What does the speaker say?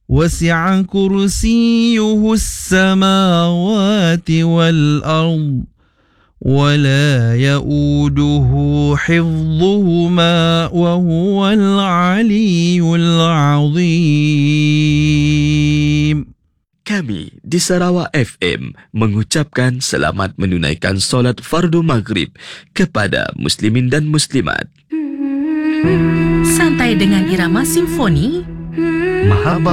وسع كرسيه السماوات والأرض ولا يؤوده حفظهما وهو العلي العظيم. Kami di Sarawak FM mengucapkan selamat menunaikan solat fardu maghrib kepada muslimin dan muslimat. Santai dengan irama simfoni.